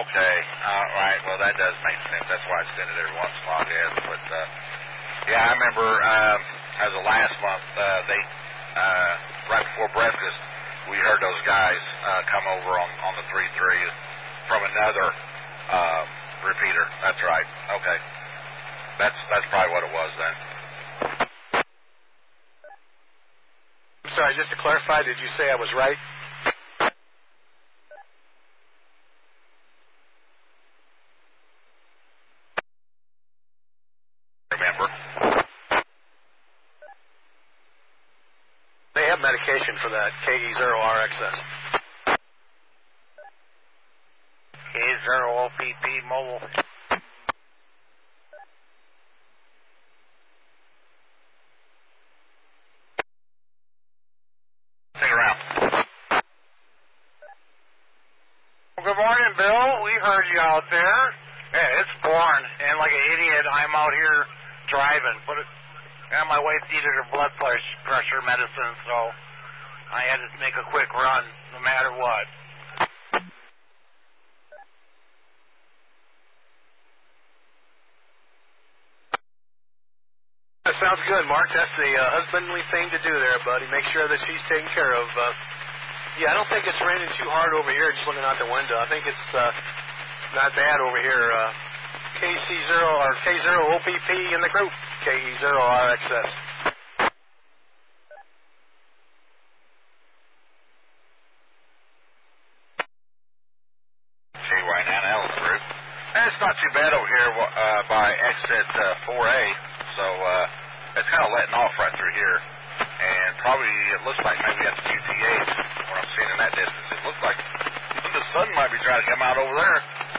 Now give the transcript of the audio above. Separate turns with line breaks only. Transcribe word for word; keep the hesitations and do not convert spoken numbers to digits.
okay. All right. Well, that does make sense. That's why I send it every once in a while, I guess. But, uh, yeah, I remember um, as of last month, uh, they, uh, right before breakfast, we heard those guys uh, come over on, on the three three from another uh, repeater. That's right. Okay. That's, that's probably what it was then.
I'm sorry, just to clarify, did you say I was right?
Remember?
They have medication for that, K E zero R X S.
K zero O P P mobile.
Stick around.
Well, good morning, Bill. We heard you out there. Yeah, it's pouring, and like an idiot, I'm out here driving. Put it, and my wife needed her blood pressure medicine, so I had to make a quick run, no matter what.
That sounds good, Mark. That's the uh, husbandly thing to do there, buddy. Make sure that she's taken care of. Uh, yeah, I don't think it's raining too hard over here, just looking out the window. I think it's uh, not bad over here. Uh, K C zero or K zero O P P in the group. K E zero R X S.
K Y nine L in the group. And it's not too bad over here uh, by exit uh, four A, so uh, it's kind of letting off right through here. And probably it looks like maybe at the Q T H, what I'm seeing in that distance, it looks like the sun might be trying to come out over there.